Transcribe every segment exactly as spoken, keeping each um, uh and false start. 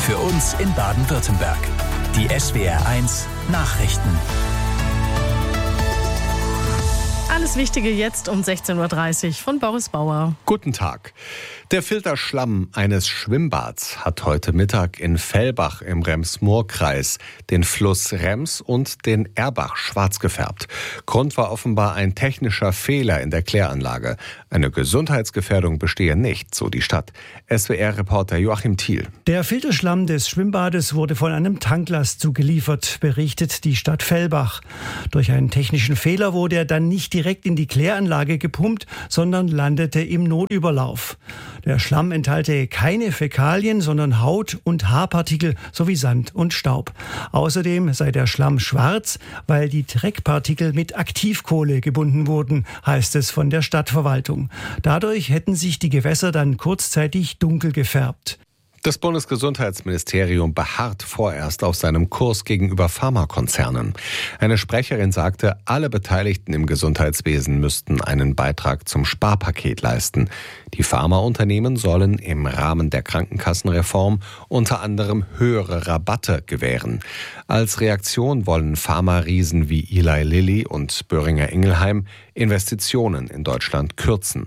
Für uns in Baden-Württemberg. Die S W R eins Nachrichten. Alles Wichtige jetzt um sechzehn Uhr dreißig von Boris Bauer. Guten Tag. Der Filterschlamm eines Schwimmbads hat heute Mittag in Fellbach im Rems-Murr-Kreis den Fluss Rems und den Erbach schwarz gefärbt. Grund war offenbar ein technischer Fehler in der Kläranlage. Eine Gesundheitsgefährdung bestehe nicht, so die Stadt. S W R-Reporter Joachim Thiel. Der Filterschlamm des Schwimmbades wurde von einem Tanklast zugeliefert, berichtet die Stadt Fellbach. Durch einen technischen Fehler wurde er dann nicht direkt in die Kläranlage gepumpt, sondern landete im Notüberlauf. Der Schlamm enthalte keine Fäkalien, sondern Haut- und Haarpartikel sowie Sand und Staub. Außerdem sei der Schlamm schwarz, weil die Dreckpartikel mit Aktivkohle gebunden wurden, heißt es von der Stadtverwaltung. Dadurch hätten sich die Gewässer dann kurzzeitig dunkel gefärbt. Das Bundesgesundheitsministerium beharrt vorerst auf seinem Kurs gegenüber Pharmakonzernen. Eine Sprecherin sagte, alle Beteiligten im Gesundheitswesen müssten einen Beitrag zum Sparpaket leisten. Die Pharmaunternehmen sollen im Rahmen der Krankenkassenreform unter anderem höhere Rabatte gewähren. Als Reaktion wollen Pharma-Riesen wie Eli Lilly und Boehringer Ingelheim Investitionen in Deutschland kürzen.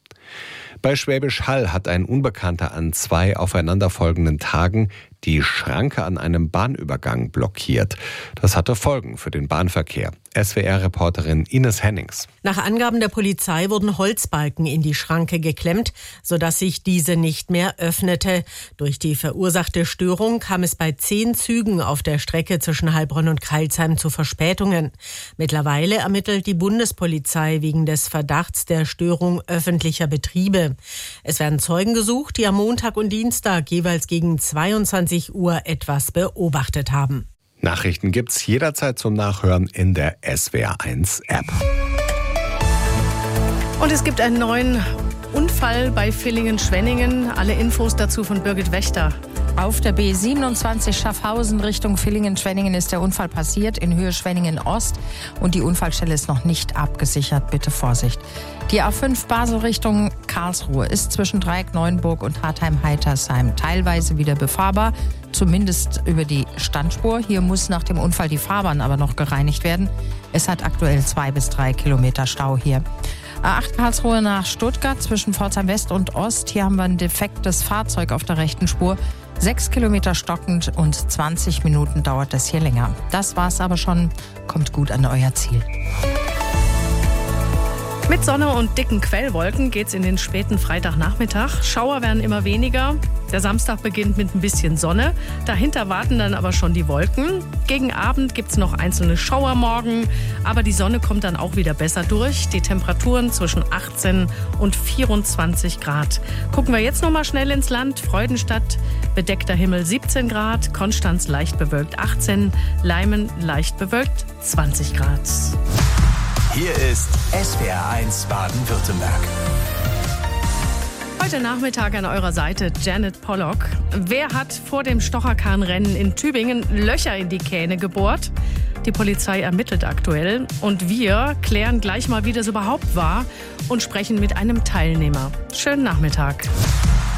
Bei Schwäbisch Hall hat ein Unbekannter an zwei aufeinanderfolgenden Tagen die Schranke an einem Bahnübergang blockiert. Das hatte Folgen für den Bahnverkehr. S W R-Reporterin Ines Hennings. Nach Angaben der Polizei wurden Holzbalken in die Schranke geklemmt, sodass sich diese nicht mehr öffnete. Durch die verursachte Störung kam es bei zehn Zügen auf der Strecke zwischen Heilbronn und Crailsheim zu Verspätungen. Mittlerweile ermittelt die Bundespolizei wegen des Verdachts der Störung öffentlicher Betriebe. Es werden Zeugen gesucht, die am Montag und Dienstag jeweils gegen zweiundzwanzig Uhr etwas beobachtet haben. Nachrichten gibt's jederzeit zum Nachhören in der S W R eins App. Und es gibt einen neuen Unfall bei Villingen-Schwenningen. Alle Infos dazu von Birgit Wächter. Auf der B siebenundzwanzig Schaffhausen Richtung Villingen-Schwenningen ist der Unfall passiert in Höhe Schwenningen-Ost und die Unfallstelle ist noch nicht abgesichert. Bitte Vorsicht. Die A fünf Basel Richtung Karlsruhe ist zwischen Dreieck-Neuenburg und Hartheim-Heitersheim teilweise wieder befahrbar, zumindest über die Standspur. Hier muss nach dem Unfall die Fahrbahn aber noch gereinigt werden. Es hat aktuell zwei bis drei Kilometer Stau hier. A acht Karlsruhe nach Stuttgart zwischen Pforzheim West und Ost. Hier haben wir ein defektes Fahrzeug auf der rechten Spur. Sechs Kilometer stockend und zwanzig Minuten dauert es hier länger. Das war's aber schon. Kommt gut an euer Ziel. Mit Sonne und dicken Quellwolken geht's in den späten Freitagnachmittag. Schauer werden immer weniger. Der Samstag beginnt mit ein bisschen Sonne. Dahinter warten dann aber schon die Wolken. Gegen Abend gibt's noch einzelne Schauer morgen. Aber die Sonne kommt dann auch wieder besser durch. Die Temperaturen zwischen achtzehn und vierundzwanzig Grad. Gucken wir jetzt noch mal schnell ins Land. Freudenstadt, bedeckter Himmel siebzehn Grad. Konstanz leicht bewölkt achtzehn. Leimen leicht bewölkt zwanzig Grad. Hier ist S W R eins Baden-Württemberg. Heute Nachmittag an eurer Seite Janet Pollock. Wer hat vor dem Stocherkahnrennen in Tübingen Löcher in die Kähne gebohrt? Die Polizei ermittelt aktuell und wir klären gleich mal, wie das überhaupt war und sprechen mit einem Teilnehmer. Schönen Nachmittag.